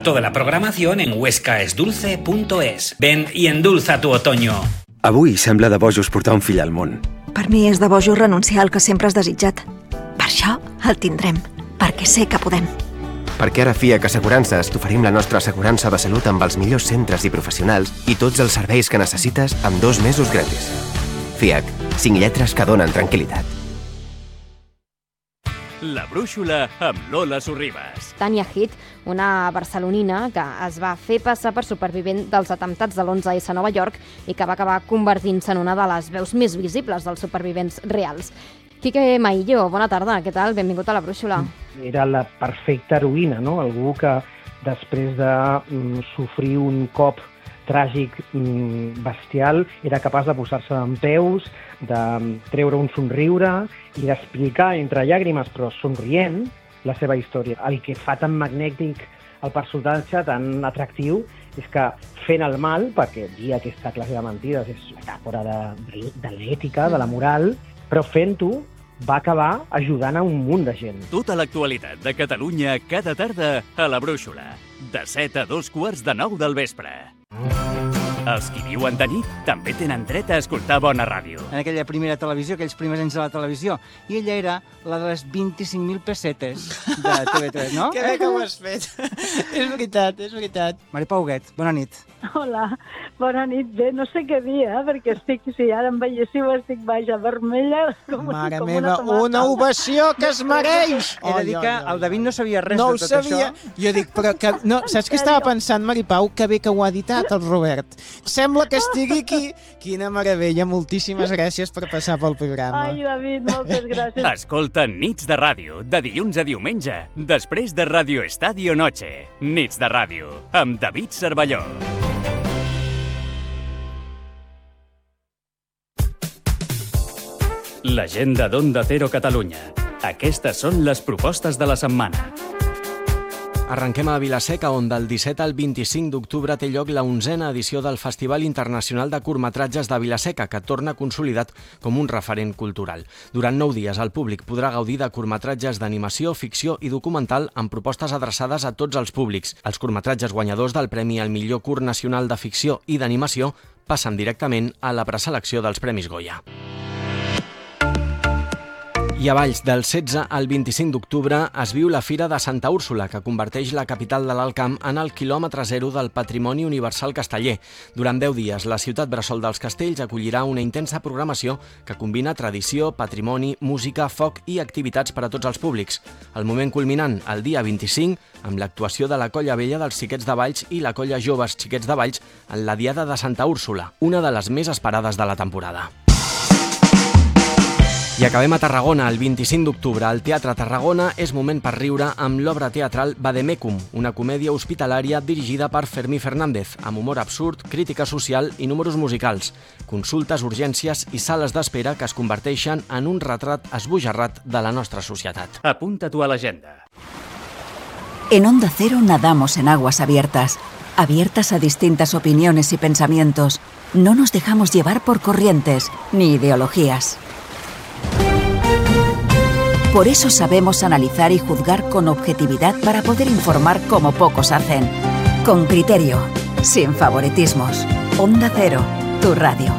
Toda la programación en huescaesdulce.es. Ven y endulza tu otoño. Avui sembla de bojos portar un fill al món. Per mi és de bojos renunciar al que sempre has desitjat. Per això el tindrem, perquè sé que podem. Perquè ara a FIAC Assegurances t'oferim la nostra assegurança de salut amb els millors centres i professionals i tots els serveis que necessites amb 2 mesos gratis. FIAC, 5 lletres que donen tranquil·litat. La brúixola amb Lola Sorribas. Tania Hit, una barcelonina que es va fer passar per supervivent dels atemptats de l'11S a Nova York i que va acabar convertint-se en una de les veus més visibles dels supervivents reals. Quique Maillo, bona tarda, què tal? Benvingut a la brúixola. Era la perfecta heroïna, no? Algú que després de sofrir un cop tràgic, bestial, era capaç de posar-se dempeus, de treure un somriure i d'explicar entre llàgrimes, però somrient, la seva història. El que fa tan magnètic el personatge, tan atractiu, és que fent el mal, perquè dir aquesta classe de mentides és metàfora de l'ètica, de la moral, però fent-ho va acabar ajudant a un munt de gent. Tota l'actualitat de Catalunya cada tarda a la brúixola. De 7 a 2:15 del vespre. Els qui viuen de nit també tenen dret a escoltar bona ràdio. En aquella primera televisió, aquells primers anys de la televisió. I ella era la de les 25.000 pessetes de TV3, no? Que bé que ho has fet. És veritat, és veritat. Mari Pau Huguet, bona nit. Hola, bona nit. Bé, no sé què dir, perquè estic, si ara em veiéssiu, estic vaja, vermella. Mare meva, una ovació que es mereix! He de dir que el David no sabia res de tot això. No ho sabia. Jo dic, però que... No, saps què estava pensant, Mari Pau? Que bé que ho ha editat el Robert. Sembla que estigui aquí. Quina meravella, moltíssimes gràcies per passar pel programa. Ai, David, moltes gràcies. Escolta Nits de Ràdio, de dilluns a diumenge, després de Radio Estadio Noche. Nits de Ràdio, amb David Cervelló. L'agenda d'Onda Cero Catalunya. Aquestes són les propostes de la setmana. Arrenquem a Vila-seca, on del 17 al 25 d'octubre té lloc la 11a edició del Festival Internacional de Curtmetratges de Vila-seca, que torna consolidat com un referent cultural. Durant 9 dies, el públic podrà gaudir de curtmetratges d'animació, ficció i documental amb propostes adreçades a tots els públics. Els curtmetratges guanyadors del Premi al millor curt nacional de ficció i d'animació passen directament a la preselecció dels Premis Goya. I a Valls, del 16 al 25 d'octubre, es viu la Fira de Santa Úrsula, que converteix la capital de l'Alt Camp en el quilòmetre zero del patrimoni universal casteller. Durant 10 dies, la ciutat bressol dels castells acollirà una intensa programació que combina tradició, patrimoni, música, foc i activitats per a tots els públics. El moment culminant, el dia 25, amb l'actuació de la Colla Vella dels Xiquets de Valls i la Colla Joves Xiquets de Valls en la Diada de Santa Úrsula, una de les més esperades de la temporada. I acabem a Tarragona. El 25 d'octubre al Teatre Tarragona és moment per riure amb l'obra teatral Vademecum, una comèdia hospitalària dirigida per Fermí Fernández, amb humor absurd, crítica social i números musicals, consultes, urgències i sales d'espera que es converteixen en un retrat esbojarrat de la nostra societat. Apunta-t'ho a l'agenda. En Onda Cero nadamos en aguas abiertas a distintas opiniones y pensamientos. No nos dejamos llevar por corrientes ni ideologías. Por eso sabemos analizar y juzgar con objetividad para poder informar como pocos hacen. Con criterio, sin favoritismos. Onda Cero, tu ràdio.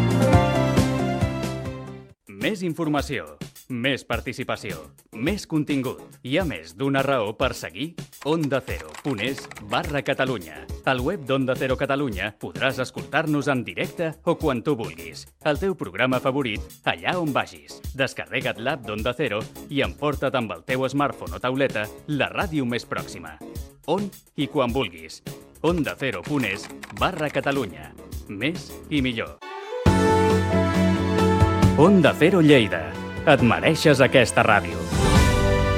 Més informació, més participació, més contingut. Hi ha més d'una raó per seguir ondacero.es/Catalunya. Al web d'Onda Cero Catalunya podràs escoltar-nos en directe o quan tu vulguis. El teu programa favorit, allà on vagis. Descarrega't l'app d'Onda Cero i emporta't amb el teu smartphone o tauleta la ràdio més pròxima. On i quan vulguis. ondacero.es/Catalunya. Més i millor. Onda Cero Lleida. Et mereixes aquesta ràdio.